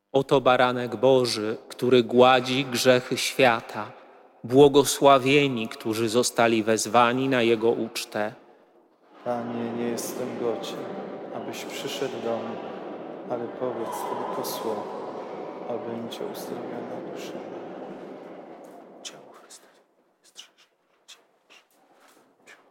Oto baranek Boży, który gładzi grzechy świata. Błogosławieni, którzy zostali wezwani na Jego ucztę. Panie, nie jestem godzien, abyś przyszedł do mnie, ale powiedz tylko słowo, a będzie uzdrowiona dusza.